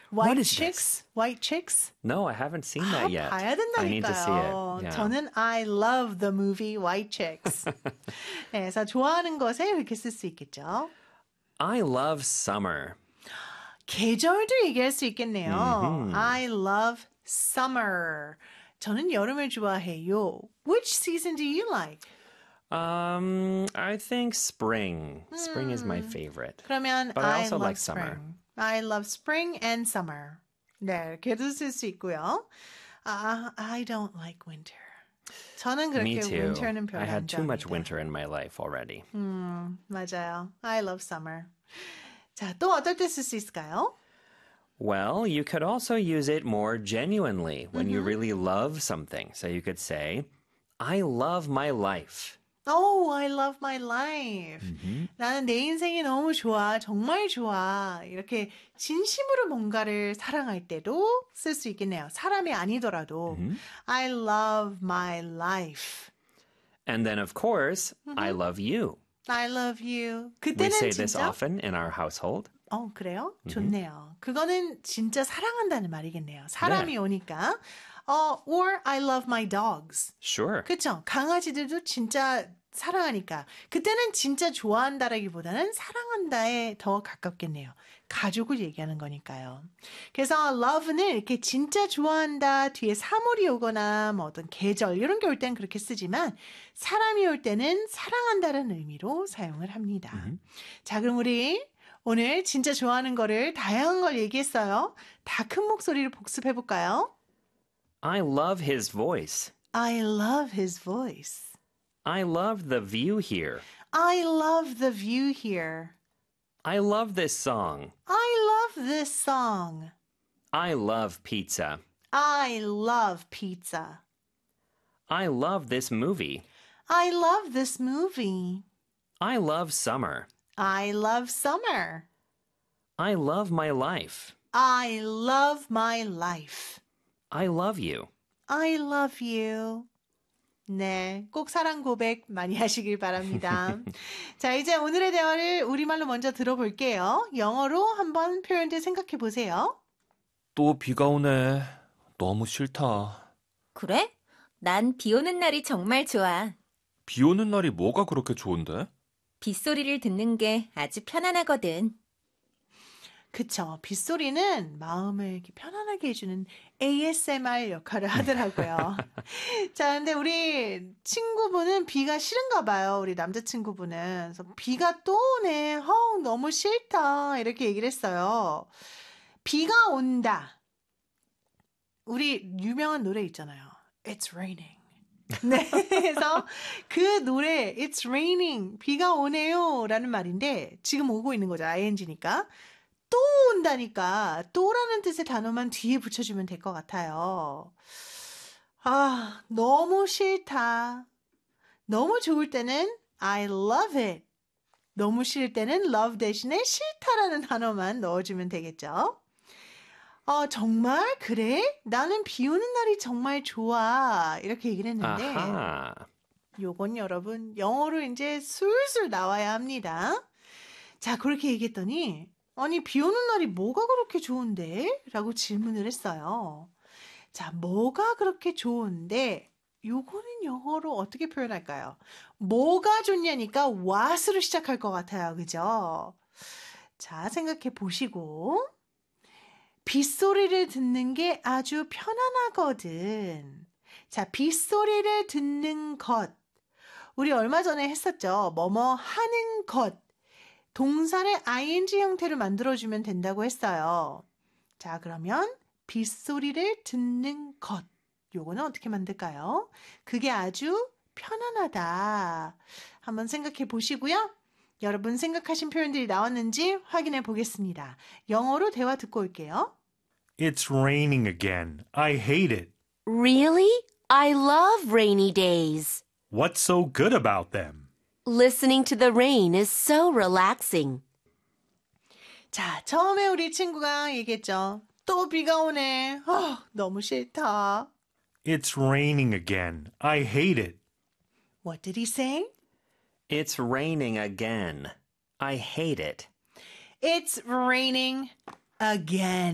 What White is Chicks? this? White Chicks? No, I haven't seen that yet. 봐야 된다니까요. I need to see it. Yeah. 저는 I love the movie White Chicks. 네, 그래서 좋아하는 것에 이렇게 쓸 수 있겠죠. I love summer. 계절도 얘기할 수 있겠네요. Mm-hmm. I love summer. 저는 여름을 좋아해요. Which season do you like? I think spring. Spring is my favorite. 그러면 But I I also love like spring. summer. I love spring and summer. 네, 이렇게도 쓸 수 있고요. I don't like winter. 저는 Me 그렇게 too. winter는 별로 I had 안 too much 좋아합니다. winter in my life already. 맞아요. I love summer. 자, 또 어떨 때 쓸 수 있을까요? Well, you could also use it more genuinely when you really love something. So you could say, I love my life. Oh, I love my life. 나는 내 인생이 너무 좋아. 정말 좋아. 이렇게 진심으로 뭔가를 사랑할 때도 쓸 수 있겠네요. 사람이 아니더라도 I love my life. And then, of course, I love you. I love you. We 그때는 say this 진짜 often in our household. 그래요? 좋네요. 그거는 진짜 사랑한다는 말이겠네요. 사람이 네. 오니까. Or I love my dogs. Sure. 그렇죠. 강아지들도 진짜 사랑하니까. 그때는 진짜 좋아한다라기보다는 사랑한다에 더 가깝겠네요. 가족을 얘기하는 거니까요. 그래서 love는 이렇게 진짜 좋아한다 뒤에 사물이 오거나 뭐 어떤 계절 이런 게 올 때는 그렇게 쓰지만 사람이 올 때는 사랑한다는 의미로 사용을 합니다. 자, 그럼 우리 오늘 진짜 좋아하는 거를 다양한 걸 얘기했어요. 다 큰 목소리로 복습해 볼까요? I love his voice. I love his voice. I love the view here. I love the view here. I love this song. I love this song. I love pizza. I love pizza. I love this movie. I love this movie. I love summer. I love summer. I love my life. I love my life. I love you. I love you. 네, 꼭 사랑 고백 많이 하시길 바랍니다. 자, 이제 오늘의 대화를 우리말로 먼저 들어볼게요. 영어로 한번 표현들 생각해 보세요. 또 비가 오네. 너무 싫다. 그래? 난 비 오는 날이 정말 좋아. 비 오는 날이 뭐가 그렇게 좋은데? 빗소리를 듣는 게 아주 편안하거든. 그쵸. 빗소리는 마음을 이렇게 편안하게 해주는 ASMR 역할을 하더라고요. 자, 근데 우리 친구분은 비가 싫은가 봐요. 우리 남자친구분은. 그래서 비가 또 오네. 너무 싫다. 이렇게 얘기를 했어요. 비가 온다. 우리 유명한 노래 있잖아요. It's raining. 네, 그래서 그 노래 It's raining. 비가 오네요. 라는 말인데 지금 오고 있는 거죠. ing니까. 또 온다니까 또라는 뜻의 단어만 뒤에 붙여주면 될 것 같아요. 너무 싫다. 너무 좋을 때는 I love it. 너무 싫을 때는 love 대신에 싫다라는 단어만 넣어주면 되겠죠. 정말? 그래? 나는 비 오는 날이 정말 좋아. 이렇게 얘기를 했는데 아하. 요건 여러분 영어로 이제 술술 나와야 합니다. 자, 그렇게 얘기했더니 아니, 비 오는 날이 뭐가 그렇게 좋은데? 라고 질문을 했어요. 자, 뭐가 그렇게 좋은데? 요거는 영어로 어떻게 표현할까요? 뭐가 좋냐니까 what으로 시작할 것 같아요. 그죠? 자, 생각해 보시고. 빗소리를 듣는 게 아주 편안하거든. 자, 빗소리를 듣는 것. 우리 얼마 전에 했었죠. 뭐뭐 하는 것. 동사를 ing 형태로 만들어주면 된다고 했어요. 자, 그러면 빗소리를 듣는 것. 요거는 어떻게 만들까요? 그게 아주 편안하다. 한번 생각해 보시고요. 여러분 생각하신 표현들이 나왔는지 확인해 보겠습니다. 영어로 대화 듣고 올게요. It's raining again. I hate it. Really? I love rainy days. What's so good about them? Listening to the rain is so relaxing. 자, 처음에 우리 친구가 얘기했죠. 또 비가 오네. 너무 싫다. It's raining again. I hate it. What did he say? It's raining again. I hate it. It's raining again.